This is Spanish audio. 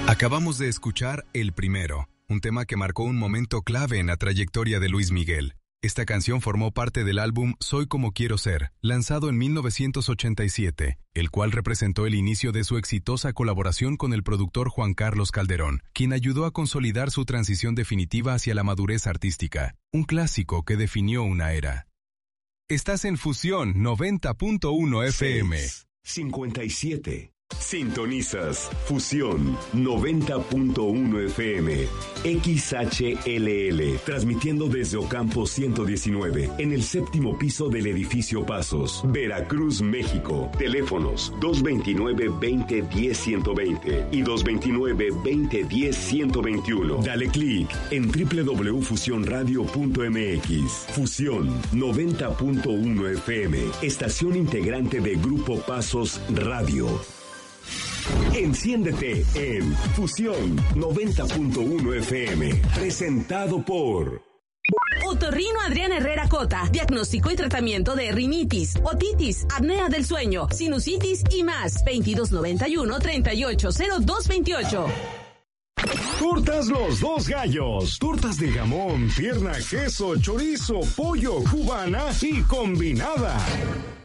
Acabamos de escuchar El Primero, un tema que marcó un momento clave en la trayectoria de Luis Miguel. Esta canción formó parte del álbum Soy como quiero ser, lanzado en 1987, el cual representó el inicio de su exitosa colaboración con el productor Juan Carlos Calderón, quien ayudó a consolidar su transición definitiva hacia la madurez artística, un clásico que definió una era. Estás en Fusión 90.1 FM. 57. Sintonizas Fusión 90.1 FM XHLL, transmitiendo desde Ocampo 119 en el séptimo piso del edificio Pasos, Veracruz, México. Teléfonos 229-2010-120 y 229-2010-121. Dale clic en www.fusionradio.mx. Fusión 90.1 FM, estación integrante de Grupo Pasos Radio. Enciéndete en Fusión 90.1 FM, presentado por Otorrino Adrián Herrera Cota, diagnóstico y tratamiento de rinitis, otitis, apnea del sueño, sinusitis y más. 2291-380228. Tortas Los Dos Gallos, tortas de jamón, pierna, queso, chorizo, pollo, cubana y combinada.